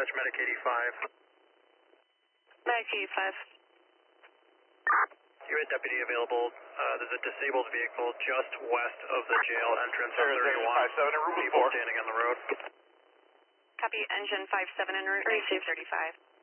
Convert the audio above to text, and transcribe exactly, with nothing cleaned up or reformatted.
dispatch, Medic eighty-five. Medic eighty-five. You had deputy available. Uh, there's a disabled vehicle just west of the jail entrance on thirty-one. five seven in room People four. standing on the road. Copy engine five seven en route, nineteen thirty-five.